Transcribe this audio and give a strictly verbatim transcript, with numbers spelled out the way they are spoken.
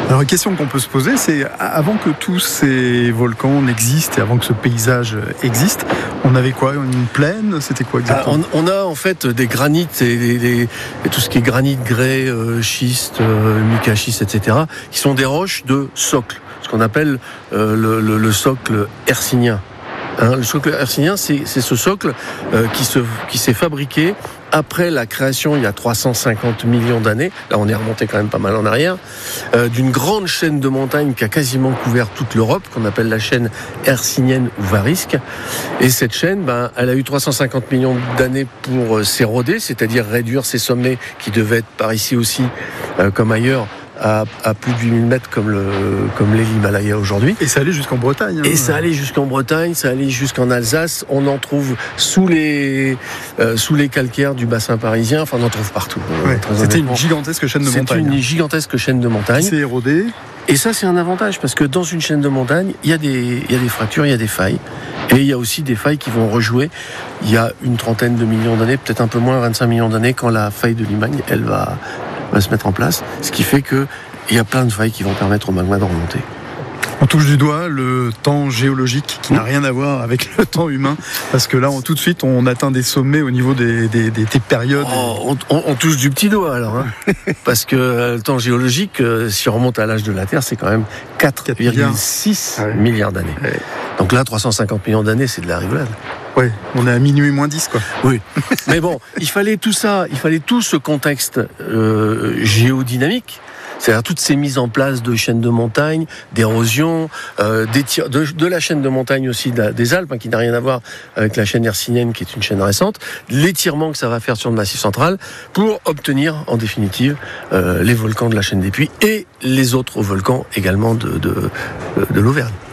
Alors, une question qu'on peut se poser, c'est avant que tous ces volcans n'existent et avant que ce paysage existe, on avait quoi? Une plaine? C'était quoi exactement? Ah, on, on a en fait des granites et, des, des, et tout ce qui est granit, grès, euh, schiste, euh, micaschiste, et cetera, qui sont des roches de socle, ce qu'on appelle euh, le, le, le socle hercynien. Hein, le socle hercynien, c'est, c'est ce socle euh, qui, se, qui s'est fabriqué après la création, il y a trois cent cinquante millions d'années, là on est remonté quand même pas mal en arrière, euh, d'une grande chaîne de montagnes qui a quasiment couvert toute l'Europe, qu'on appelle la chaîne hercynienne ou varisque. Et cette chaîne, ben, elle a eu trois cent cinquante millions d'années pour euh, s'éroder, c'est-à-dire réduire ses sommets qui devaient être par ici aussi, euh, comme ailleurs, À, à plus de huit mille mètres comme, le, comme les Himalayas aujourd'hui. Et ça allait jusqu'en Bretagne. Hein. Et ça allait jusqu'en Bretagne, ça allait jusqu'en Alsace. On en trouve sous les, euh, sous les calcaires du bassin parisien. Enfin, on en trouve partout. Ouais, c'était une gigantesque chaîne de c'est montagne. C'est une gigantesque chaîne de montagne. Qui s'est érodée. Et ça, c'est un avantage, parce que dans une chaîne de montagne, il y a des, il y a des fractures, il y a des failles. Et il y a aussi des failles qui vont rejouer. Il y a une trentaine de millions d'années, peut-être un peu moins, vingt-cinq millions d'années, quand la faille de Limagne, elle va... va se mettre en place, ce qui fait que il y a plein de failles qui vont permettre au magma de remonter. On touche du doigt le temps géologique qui n'a rien à voir avec le temps humain, parce que là, on, tout de suite, on atteint des sommets au niveau des, des, des, des périodes. Oh, on, on, on touche du petit doigt alors, hein. Parce que euh, le temps géologique, euh, si on remonte à l'âge de la Terre, c'est quand même quatre virgule six ouais. milliards d'années. Ouais. Donc là, trois cent cinquante millions d'années, c'est de la rigolade. Oui, on est à minuit moins dix, quoi. Oui, mais bon, il fallait tout ça, il fallait tout ce contexte euh, géodynamique. C'est-à-dire toutes ces mises en place de chaînes de montagne, d'érosion, euh, de, de la chaîne de montagne aussi de la, des Alpes, hein, qui n'a rien à voir avec la chaîne hercynienne, qui est une chaîne récente, l'étirement que ça va faire sur le Massif central, pour obtenir en définitive euh, les volcans de la chaîne des Puys et les autres volcans également de, de, de l'Auvergne.